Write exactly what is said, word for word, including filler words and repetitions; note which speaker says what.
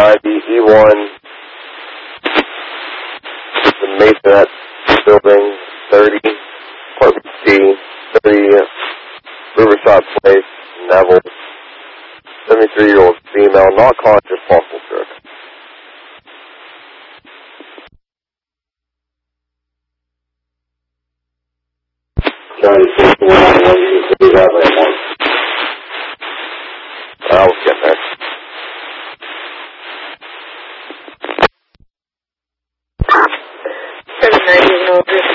Speaker 1: ninety E one, the Masonette building, thirty, apartment C, thirty, Riverside Place, Neville, seventy-three-year-old female, not conscious, possible stroke. Charlie six one one, you can see that landmark. I was getting there.
Speaker 2: seven ninety, no,